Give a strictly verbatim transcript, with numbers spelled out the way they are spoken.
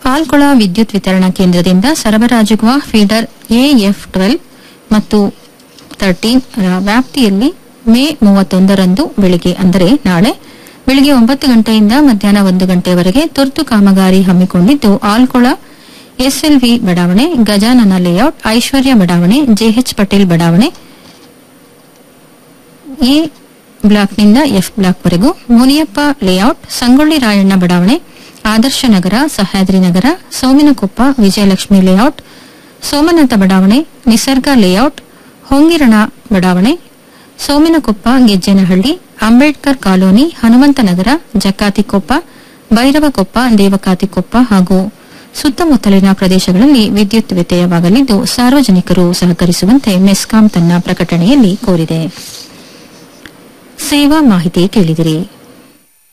ಆಲ್ಕೊಳ ವಿದ್ಯುತ್ ವಿತರಣಾ ಕೇಂದ್ರದಿಂದ ಸರಬರಾಜುಗುವ ಫೀಡರ್ ಎಎಫ್ ಟ್ವೆಲ್ವ್ ಮತ್ತು ತರ್ಟೀನ್ ರ ವ್ಯಾಪ್ತಿಯಲ್ಲಿ ಮೇ ಮೂವತ್ತೊಂದರಂದು ಬೆಳಿಗ್ಗೆ ಅಂದರೆ ನಾಳೆ ಬೆಳಿಗ್ಗೆ ಒಂಬತ್ತು ಗಂಟೆಯಿಂದ ಮಧ್ಯಾಹ್ನ ಒಂದು ಗಂಟೆಯವರೆಗೆ ತುರ್ತು ಕಾಮಗಾರಿ ಹಮ್ಮಿಕೊಂಡಿದ್ದು ಆಲ್ಕೊಳ ಎಸ್ಎಲ್ವಿ ಬಡಾವಣೆ, ಗಜಾನನ ಲೇಔಟ್, ಐಶ್ವರ್ಯ ಬಡಾವಣೆ, ಜೆಎಚ್ ಪಟೇಲ್ ಬಡಾವಣೆ, A ಬ್ಲಾಕ್ನಿಂದ F ಬ್ಲಾಕ್ವರೆಗೂ, Muniyappa layout, Sangolli Rayanna ಬಡಾವಣೆ, ಆದರ್ಶ ನಗರ, ಸಹ್ಯಾದ್ರಿ ನಗರ, ಸೋಮಿನಕೊಪ್ಪ, ವಿಜಯಲಕ್ಷ್ಮಿ ಲೇಔಟ್, ಸೋಮನಾಥ ಬಡಾವಣೆ, ನಿಸರ್ಗ ಲೇಔಟ್, ಹೊಂಗಿರಣ ಬಡಾವಣೆ, ಸೋಮಿನಕೊಪ್ಪ, ಗೆಜ್ಜೆನಹಳ್ಳಿ, ಅಂಬೇಡ್ಕರ್ ಕಾಲೋನಿ, ಹನುಮಂತನಗರ, ಜಕ್ಕಾತಿಕೊಪ್ಪ, ಭೈರವಕೊಪ್ಪ, ದೇವಕಾತಿಕೊಪ್ಪ ಹಾಗೂ ಸುತ್ತಮುತ್ತಲಿನ ಪ್ರದೇಶಗಳಲ್ಲಿ ವಿದ್ಯುತ್ ವ್ಯತ್ಯಯವಾಗಲಿದ್ದು ಸಾರ್ವಜನಿಕರು ಸಹಕರಿಸುವಂತೆ ಮೆಸ್ಕಾಂ ತನ್ನ ಪ್ರಕಟಣೆಯಲ್ಲಿ ಕೋರಿದೆ. ಸೇವಾ ಮಾಹಿತಿ ಕೇಳಿದಿರಿ.